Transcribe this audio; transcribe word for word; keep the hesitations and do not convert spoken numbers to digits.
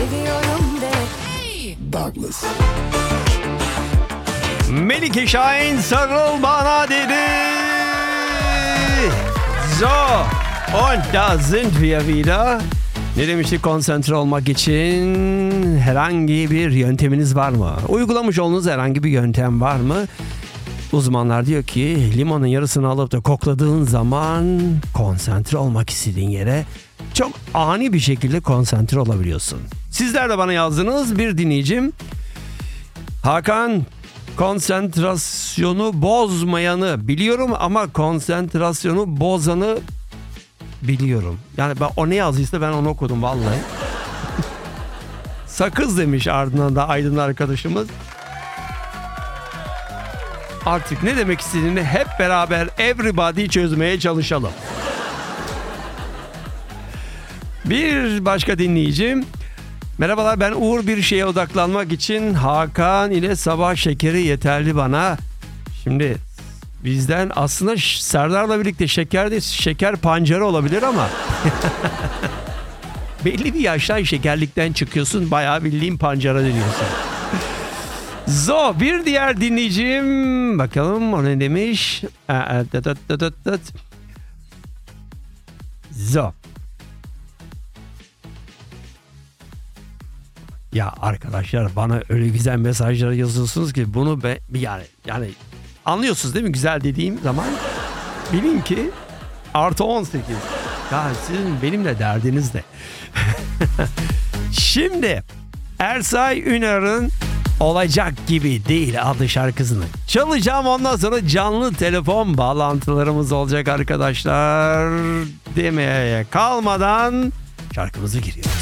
seviyorum de. Douglas. Melike Şahin sarıl bana dedi. So, und da sind wir wieder. Ne demiştik, konsantre olmak için herhangi bir yönteminiz var mı? Uygulamış olduğunuz herhangi bir yöntem var mı? Uzmanlar diyor ki limonun yarısını alıp da kokladığın zaman konsantre olmak istediğin yere çok ani bir şekilde konsantre olabiliyorsun. Sizler de bana yazdınız. Bir dinleyicim, Hakan, konsantrasyonu bozmayanı biliyorum ama konsantrasyonu bozanı biliyorum. Yani ben o ne yazdıysa ben onu okudum vallahi. Sakız demiş ardından da Aydın arkadaşımız. Artık ne demek istediğini hep beraber everybody çözmeye çalışalım. Bir başka dinleyicim. Merhabalar, ben Uğur, bir şeye odaklanmak için Hakan ile sabah şekeri yeterli bana. Şimdi bizden aslında Serdar'la birlikte şeker de şeker pancarı olabilir ama belli bir yaştan şekerlikten çıkıyorsun, bayağı bildiğin pancara dönüyorsun. Zo, bir diğer dinleyicim, bakalım o ne demiş. Zo. Ya arkadaşlar, bana öyle güzel mesajlar yazıyorsunuz ki bunu be, yani yani anlıyorsunuz değil mi güzel dediğim zaman? Bilin ki artı on sekiz. Ya sizin benimle derdiniz ne? Şimdi Ersay Ünar'ın Olacak Gibi Değil adlı şarkısını çalacağım. Ondan sonra canlı telefon bağlantılarımız olacak arkadaşlar. Demeye kalmadan şarkımızı giriyoruz.